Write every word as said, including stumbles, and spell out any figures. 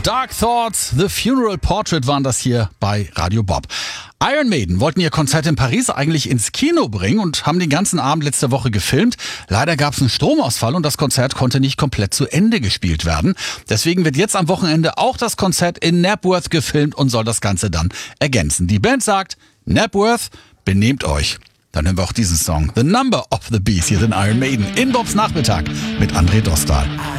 Dark Thoughts, The Funeral Portrait waren das hier bei Radio Bob. Iron Maiden wollten ihr Konzert in Paris eigentlich ins Kino bringen und haben den ganzen Abend letzte Woche gefilmt. Leider gab es einen Stromausfall und das Konzert konnte nicht komplett zu Ende gespielt werden. Deswegen wird jetzt am Wochenende auch das Konzert in Knebworth gefilmt und soll das Ganze dann ergänzen. Die Band sagt, Knebworth, benehmt euch. Dann hören wir auch diesen Song, The Number of the Beast, hier sind Iron Maiden in Bobs Nachmittag mit André Dostal.